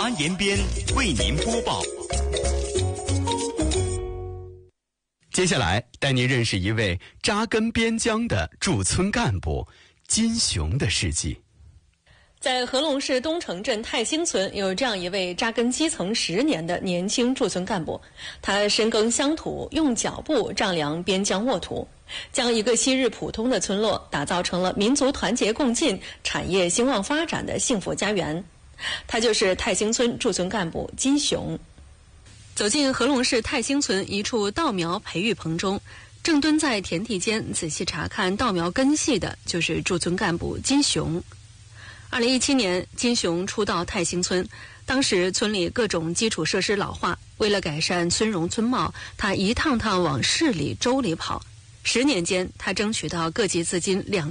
华延边为您播报。接下来带您认识一位扎根边疆的驻村干部金雄的事迹。 在合隆市东城镇泰兴村，有这样一位扎根基层10年的年轻驻村干部，他深耕乡土，用脚步丈量边疆沃土，将一个昔日普通的村落打造成了民族团结共进、产业兴旺发展的幸福家园。他就是泰兴村驻村干部金雄。走进合隆市泰兴村一处稻苗培育棚中，正蹲在田地间仔细查看稻苗根系的就是驻村干部金雄。2017年，金雄初到泰兴村，当时村里各种基础设施老化，为了改善村容村貌，他一趟趟往市里、州里跑。10年间，他争取到各级资金